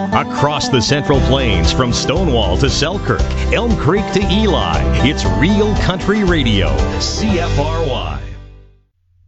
Across the Central Plains, from Stonewall to Selkirk, Elm Creek to Eli, it's Real Country Radio, CFRY.